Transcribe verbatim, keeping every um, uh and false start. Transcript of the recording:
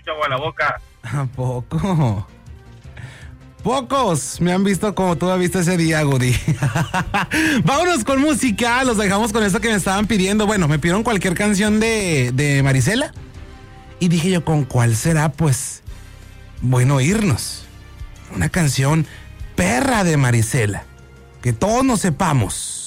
escucho agua a la boca. ¿A poco? Pocos me han visto como tú has visto ese día, Goody. Vámonos con música. Los dejamos con esto que me estaban pidiendo. Bueno, me pidieron cualquier canción de, de Marisela. Y dije yo, ¿con cuál será? Pues, bueno, irnos. Una canción perra de Marisela. Que todos nos sepamos.